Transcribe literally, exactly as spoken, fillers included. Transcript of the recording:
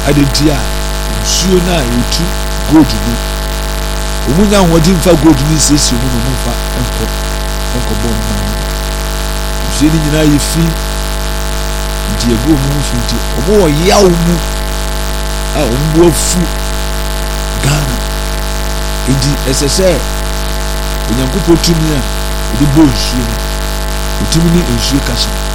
adentia nsuo na etu gold no omunya hodi mfa gold ni sesi mu no mfa enko enko bom nsuo ni nyina yefi nti ego mu finti obo wo yawo mu a ombo afu Ghana edi esese onyankopɔ tumi a odi bo nsuo otumi ni nsuo kasa